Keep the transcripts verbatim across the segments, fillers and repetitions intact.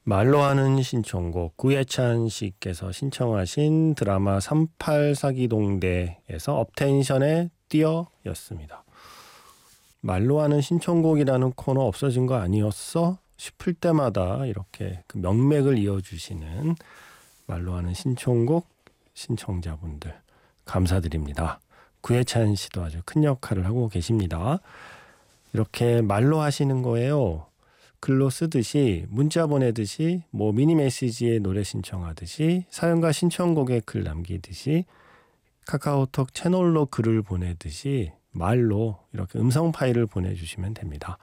말로 하는 신청곡 구예찬 씨께서 신청하신 드라마 삼십팔 사기동대에서 업텐션의 뛰어였습니다. 말로 하는 신청곡이라는 코너 없어진 거 아니었어? 싶을 때마다 이렇게 그 명맥을 이어주시는 말로 하는 신청곡 신청자분들 감사드립니다. 구예찬 씨도 아주 큰 역할을 하고 계십니다. 이렇게 말로 하시는 거예요. 글로 쓰듯이 문자 보내듯이 뭐 미니 메시지에 노래 신청하듯이 사연과 신청곡에 글 남기듯이 카카오톡 채널로 글을 보내듯이 말로 이렇게 음성 파일을 보내주시면 됩니다.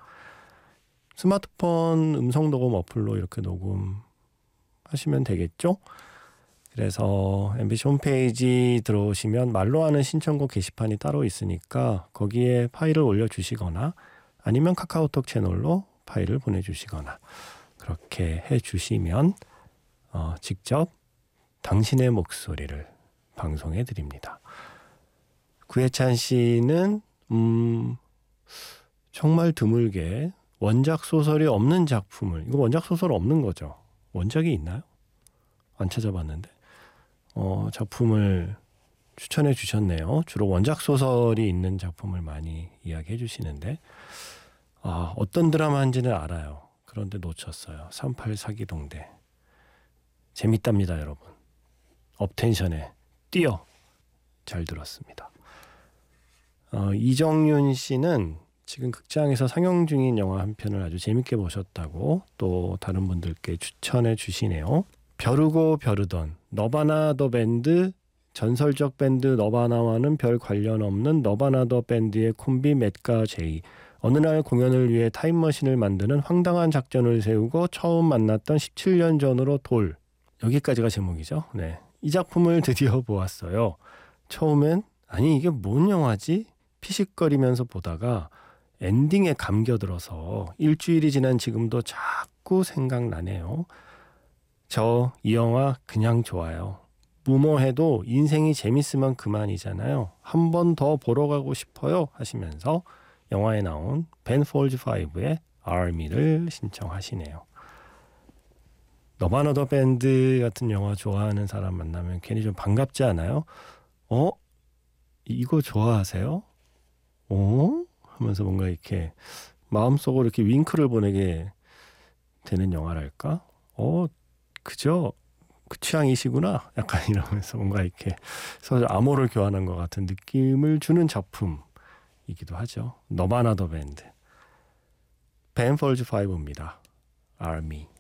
스마트폰 음성 녹음 어플로 이렇게 녹음하시면 되겠죠? 그래서 엠비씨 홈페이지 들어오시면 말로 하는 신청곡 게시판이 따로 있으니까 거기에 파일을 올려주시거나 아니면 카카오톡 채널로 파일을 보내주시거나 그렇게 해주시면 어, 직접 당신의 목소리를 방송해 드립니다. 구예찬 씨는 음, 정말 드물게 원작 소설이 없는 작품을, 이거 원작 소설 없는 거죠? 원작이 있나요? 안 찾아봤는데 어, 작품을 추천해 주셨네요. 주로 원작 소설이 있는 작품을 많이 이야기해 주시는데 아, 어떤 드라마인지는 알아요. 그런데 놓쳤어요. 삼십팔 사기동대. 재밌답니다, 여러분. 업텐션에 뛰어. 잘 들었습니다. 어, 이정윤 씨는 지금 극장에서 상영 중인 영화 한 편을 아주 재밌게 보셨다고 또 다른 분들께 추천해 주시네요. 벼르고 벼르던 너바나더 밴드, 전설적 밴드 너바나와는 별 관련 없는 너바나더 밴드의 콤비 맷과 제이. 어느 날 공연을 위해 타임머신을 만드는 황당한 작전을 세우고 처음 만났던 십칠 년 전으로 돌. 여기까지가 제목이죠. 네, 이 작품을 드디어 보았어요. 처음엔 아니 이게 뭔 영화지? 피식거리면서 보다가 엔딩에 감겨들어서 일주일이 지난 지금도 자꾸 생각나네요. 저 이 영화 그냥 좋아요. 무모해도 인생이 재밌으면 그만이잖아요. 한 번 더 보러 가고 싶어요 하시면서 영화에 나온 벤 폴즈 파이브의 Army를 신청하시네요. 너바나더 밴드 같은 영화 좋아하는 사람 만나면 괜히 좀 반갑지 않아요? 어? 이거 좋아하세요? 어? 하면서 뭔가 이렇게 마음속으로 이렇게 윙크를 보내게 되는 영화랄까? 어? 그죠? 그 취향이시구나? 약간 이러면서 뭔가 이렇게 서로 암호를 교환한 것 같은 느낌을 주는 작품이기도 하죠. 너바나더 밴드 벤 폴즈 파이브입니다. Army.